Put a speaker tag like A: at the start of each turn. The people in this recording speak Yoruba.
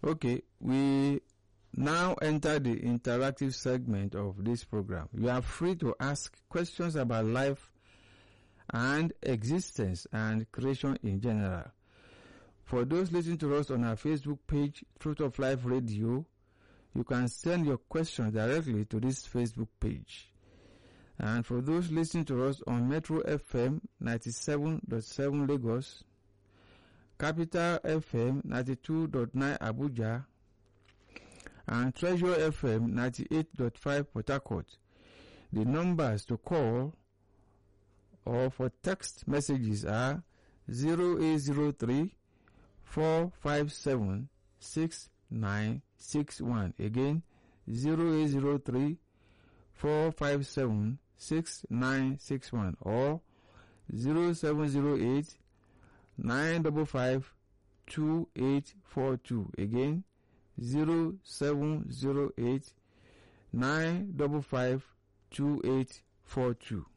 A: Okay, we now enter the interactive segment of this program. You are free to ask questions about life and existence and creation in general. For those listening to us on our Facebook page, Truth of Life Radio, you can send your questions directly to this Facebook page. And for those listening to us on Metro FM 97.7 Lagos, Capital FM 92.9 Abuja, and Treasure FM 98.5 Port Harcourt, the numbers to call or for text messages are 0803 457 6961. Again, 0803 457 6961 or 0708 955 2842. Again, 0708 955 2842.